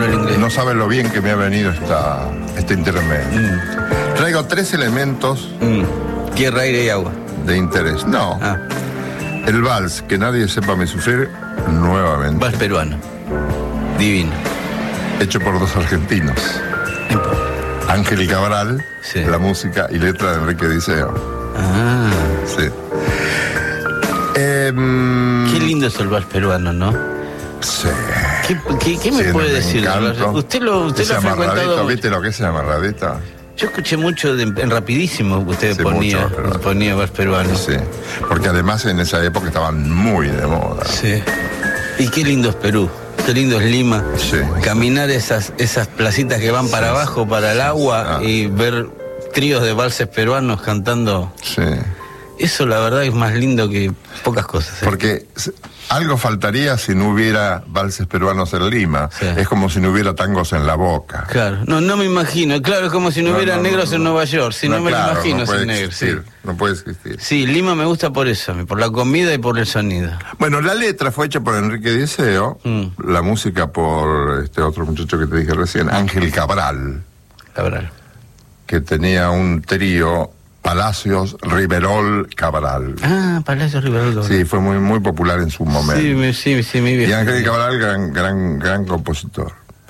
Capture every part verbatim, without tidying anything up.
hablo el inglés. No sabes lo bien que me ha venido esta, este intermedio. Mm. Traigo tres elementos. Mm. Tierra, aire y agua. De interés. No. Ah. El vals, que nadie sepa me sufrir, nuevamente. Vals peruano. Divino. Hecho por dos argentinos. Ángel y Cabral, sí. La música y letra de Enrique Diceo. Ah. Sí. Eh, Qué lindo es el vals peruano, ¿no? Sí. ¿Qué, qué, qué me sí, puede me decir? Encanto. Usted lo, usted ese lo ha frecuentado mucho. ¿Viste lo que es el amarradito? Yo escuché mucho de, en Rapidísimo que usted sí, ponía, mucho, ponía vals peruano. Sí, porque además en esa época estaban muy de moda. Sí. Y qué lindo es Perú. Qué lindo es Lima. Sí. Caminar esas, esas placitas que van para sí, abajo, para el agua, ah. y ver tríos de valses peruanos cantando. Sí. Eso la verdad es más lindo que pocas cosas. ¿eh? Porque algo faltaría si no hubiera valses peruanos en Lima. Sí. Es como si no hubiera tangos en La Boca. Claro, no, no me imagino. Claro, es como si no, no hubiera no, negros no, en Nueva York. Si no, no me claro, lo imagino no sin negros. Sí. No puede existir. Sí, Lima me gusta por eso, por la comida y por el sonido. Bueno, la letra fue hecha por Enrique Diceo, mm. la música por este otro muchacho que te dije recién, Ángel Cabral. Cabral. Que tenía un trío, Palacios Riverol Cabral. Ah, Palacios Riverol Cabral. Sí, fue muy muy popular en su momento. Sí, me, sí, sí, mi viejo. Y Ángel Cabral, gran, gran, gran compositor.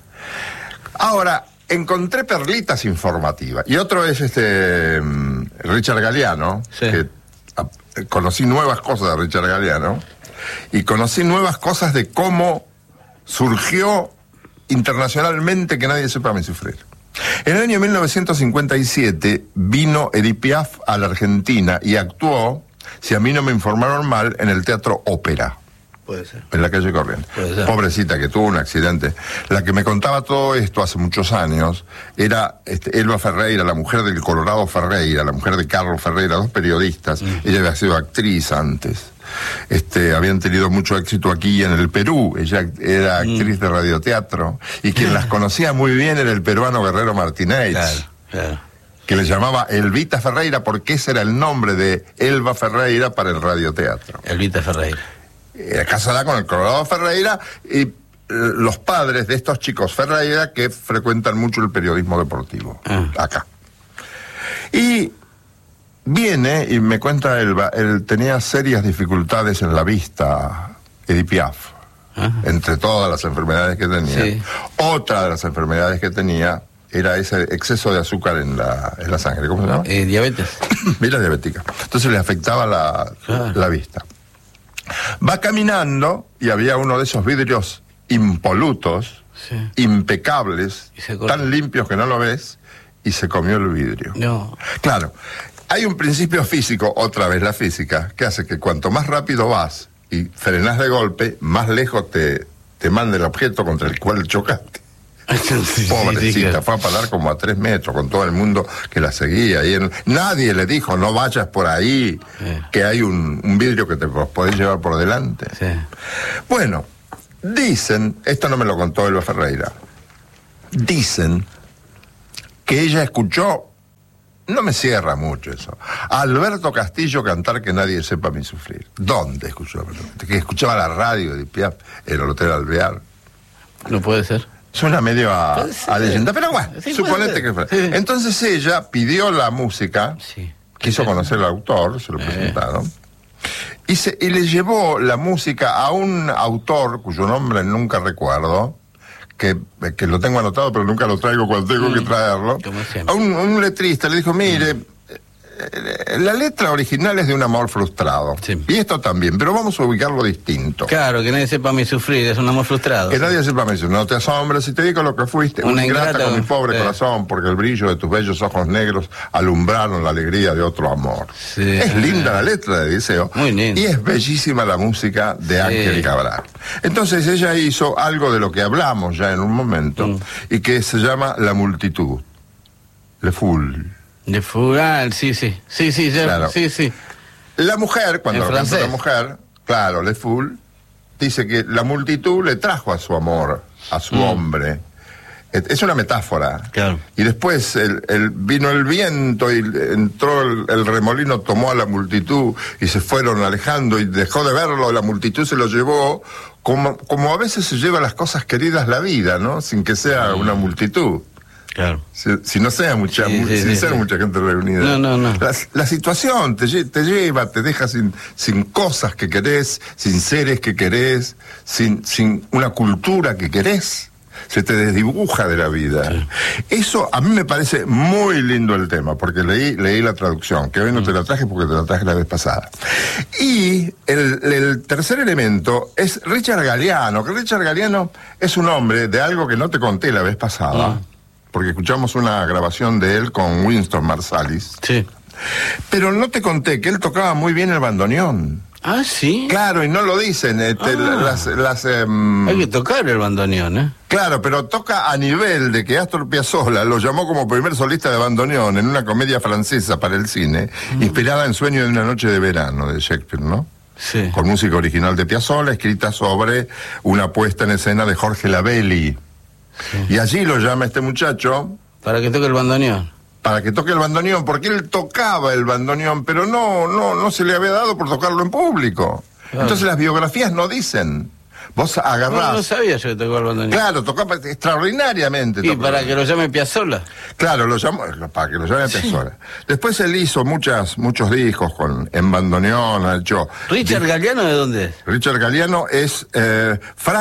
Ahora, encontré perlitas informativas. Y otro es este Richard Galliano, sí. que a, conocí nuevas cosas de Richard Galliano, y conocí nuevas cosas de cómo surgió internacionalmente Que Nadie Sepa Me Sufrir. En el año mil novecientos cincuenta y siete vino Edith Piaf a la Argentina y actuó, si a mí no me informaron mal, en el Teatro Ópera. Puede ser. En la calle Corrientes. Pobrecita, que tuvo un accidente. La que me contaba todo esto hace muchos años era este, Elba Ferreira, la mujer del Colorado Ferreira, la mujer de Carlos Ferreira, dos periodistas. Uh-huh. Ella había sido actriz antes. Este, habían tenido mucho éxito aquí en el Perú. Ella era actriz mm. de radioteatro. Y quien las conocía muy bien era el peruano Guerrero Martínez. Claro, claro. Que le llamaba Elvita Ferreira porque ese era el nombre de Elba Ferreira para el radioteatro. Elvita Ferreira. Era casada con el Colorado Ferreira y los padres de estos chicos Ferreira que frecuentan mucho el periodismo deportivo. Ah. Acá. Y viene y me cuenta Elba, él tenía serias dificultades en la vista, Edith Piaf, ajá, entre todas las enfermedades que tenía. Sí. Otra de las enfermedades que tenía era ese exceso de azúcar en la, en la sangre. ¿Cómo se llama? Eh, diabetes. Era diabética. Entonces le afectaba la, claro. la vista. Va caminando y había uno de esos vidrios impolutos, sí, impecables, tan limpios que no lo ves, y se comió el vidrio. No. Claro. Hay un principio físico, otra vez la física, que hace que cuanto más rápido vas y frenás de golpe, más lejos te, te manda el objeto contra el cual chocaste. Sí, pobrecita, sí, sí, claro. Fue a parar como a tres metros con todo el mundo que la seguía. Y él, nadie le dijo, no vayas por ahí, sí, que hay un, un vidrio que te podés llevar por delante. Sí. Bueno, dicen, esto no me lo contó Elba Ferreira, dicen que ella escuchó, no me cierra mucho eso, a Alberto Castillo cantar Que Nadie Sepa Me Sufrir. ¿Dónde escuchó? Que escuchaba la radio de Piaf en el Hotel Alvear. No puede ser. Suena medio a, a leyenda, pero bueno, sí, suponete que fue. Sí. Entonces ella pidió la música, sí, quiso conocer al autor, se lo presentaron, eh. y, se, y le llevó la música a un autor cuyo nombre nunca recuerdo, que, que lo tengo anotado pero nunca lo traigo cuando tengo mm. que traerlo, a un, un letrista. Le dijo, mire, mm. la letra original es de un amor frustrado, sí, y esto también, pero vamos a ubicarlo distinto. Claro, que nadie sepa mi sufrir, es un amor frustrado. Que sí, nadie sepa mi sufrir, no te asombres si te digo lo que fuiste, una, una ingrata, ingrata con mi pobre eh. corazón, porque el brillo de tus bellos ojos negros alumbraron la alegría de otro amor. Sí. Es linda la letra de Diceo, muy linda, y es bellísima la música de Ángel sí. Cabral. Entonces ella hizo algo de lo que hablamos ya en un momento, mm. y que se llama La Multitud, Le Foule. De Fugal, sí, sí, sí, sí, ya, claro. sí, sí. La mujer, cuando lo canta la mujer, claro, Le Foule, dice que la multitud le trajo a su amor, a su mm. hombre. Es una metáfora. Claro. Y después el, el, vino el viento y entró el, el remolino, tomó a la multitud y se fueron alejando y dejó de verlo, la multitud se lo llevó como, como a veces se lleva las cosas queridas la vida, ¿no? Sin que sea una multitud. Claro. Si, si no sea mucha, Sí, mu sí, sin sí, ser sí. mucha gente reunida. No, no, no. La, la situación te, lle- te lleva, te deja sin, sin cosas que querés, sin seres que querés, sin, sin una cultura que querés. Se te desdibuja de la vida. Sí. Eso a mí me parece muy lindo el tema, porque leí, leí la traducción, que hoy no te la traje porque te la traje la vez pasada. Y el, el tercer elemento es Richard Galliano, que Richard Galliano es un hombre de algo que no te conté la vez pasada, Ah. porque escuchamos una grabación de él con Winston Marsalis, Sí. pero no te conté que él tocaba muy bien el bandoneón. Ah, sí. Claro, y no lo dicen, este, Ah. las... las em, Hay que tocar el bandoneón, ¿eh? Claro, pero toca a nivel de que Astor Piazzolla lo llamó como primer solista de bandoneón en una comedia francesa para el cine, mm. inspirada en Sueño de una noche de verano de Shakespeare, ¿no? Sí. Con música original de Piazzolla, escrita sobre una puesta en escena de Jorge Lavelli. Sí. Y allí lo llama este muchacho... Para que toque el bandoneón. Para que toque el bandoneón, porque él tocaba el bandoneón, pero no, no, no se le había dado por tocarlo en público. Claro. Entonces las biografías no dicen. Vos agarrás... No, no sabía yo que tocaba el bandoneón. Claro, tocaba extraordinariamente. Y tocaba. para que lo llame Piazzolla. Claro, lo llamó, para que lo llame Sí. Piazzolla. Después él hizo muchas, muchos discos con, en bandoneón, ha hecho... ¿Richard di- Galliano de dónde es? Richard Galliano es eh,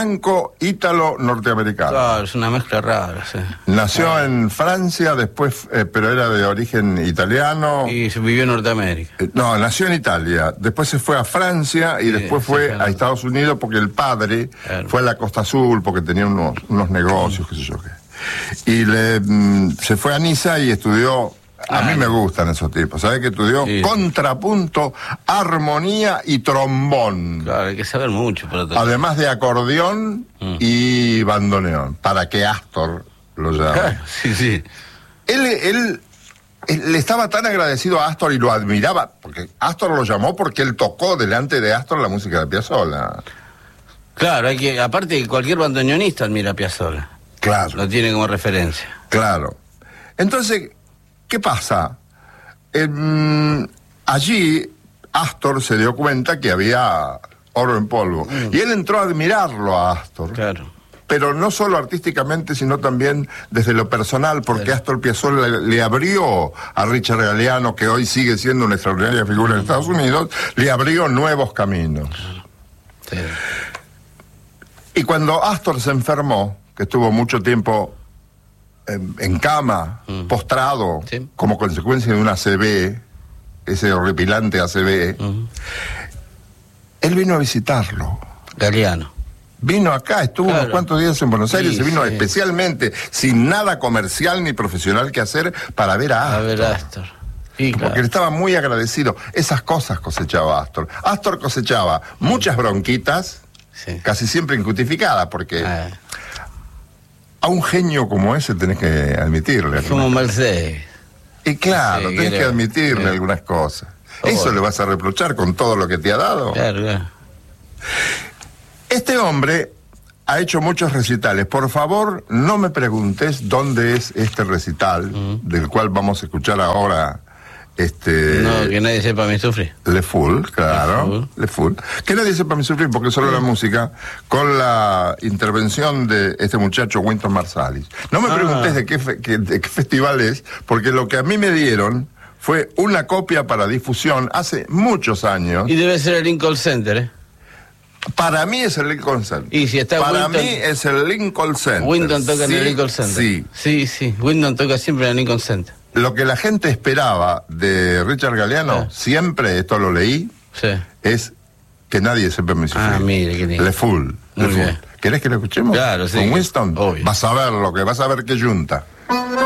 franco-ítalo-norteamericano. Claro, es una mezcla rara, sí. Nació Claro. en Francia, después, eh, pero era de origen italiano. Y se vivió en Norteamérica. Eh, No, nació en Italia, después se fue a Francia y Sí, después sí, fue claro. a Estados Unidos porque el padre Claro. fue a la Costa Azul porque tenía unos, unos negocios, qué sé yo qué. Y le, mm, se fue a Niza y estudió, a Ah, mí me no. gustan esos tipos, ¿sabes? Que estudió Sí. contrapunto, armonía y trombón. Claro, hay que saber mucho para tocar. Además de acordeón Mm. y bandoneón, para que Astor lo llame. Claro, sí, sí. Él, él, él le estaba tan agradecido a Astor y lo admiraba, porque Astor lo llamó porque él tocó delante de Astor la música de Piazzolla. Claro, hay que, aparte cualquier bandoneonista admira a Piazzolla. Claro, Lo tiene como referencia. claro. Entonces, ¿qué pasa? Em, allí Astor se dio cuenta que había oro en polvo. Mm. Y él entró a admirarlo a Astor. Claro. Pero no solo artísticamente, sino también desde lo personal, porque Claro. Astor Piazzolla le, le abrió a Richard Galliano, que hoy sigue siendo una extraordinaria figura en Estados Unidos, le abrió nuevos caminos. Sí. Y cuando Astor se enfermó, que estuvo mucho tiempo en, en cama, Mm. postrado, Sí. como consecuencia de una A C V, ese horripilante A C V, Ujú. él vino a visitarlo. Galliano. Vino acá, estuvo Claro. unos cuantos días en Buenos Aires, Sí, se vino sí. especialmente, sin nada comercial ni profesional que hacer, para ver a A Astor. ver, Astor. Sí, Porque él claro. estaba muy agradecido. Esas cosas cosechaba Astor. Astor cosechaba muchas bronquitas, Sí. casi siempre injustificadas, porque Ah, a un genio como ese tenés que admitirle. es como algunas- Mercedes. Y claro, Sí, tenés que creo. admitirle Sí. algunas cosas. Oh. Eso le vas a reprochar con todo lo que te ha dado. Claro, claro. Este hombre ha hecho muchos recitales. Por favor, no me preguntes dónde es este recital, Mm. del cual vamos a escuchar ahora este No, que nadie sepa mi sufrir. Le Full, claro, Le Full. Le Full. Que nadie sepa mi sufrir porque solo la música, con la intervención de este muchacho Winston Marsalis. No me Ah. preguntes de qué, fe- que- de qué festival es, porque lo que a mí me dieron fue una copia para difusión hace muchos años. Y debe ser el Lincoln Center, ¿eh? Para mí es el Lincoln Center. Y si está Para Winton- mí es el Lincoln Center. Windon toca en Sí, el Lincoln Center. Sí. Sí, sí. Windon toca siempre en el Lincoln Center. Lo que la gente esperaba de Richard Galliano, Ah. siempre, esto lo leí, Sí. es que nadie sepa mi sufrir. Ah, mire, qué lindo. Le Full. Le Muy Full. bien. ¿Querés que lo escuchemos? Claro, sí. Con Winston. Obvio. Vas a ver lo que vas a ver que junta.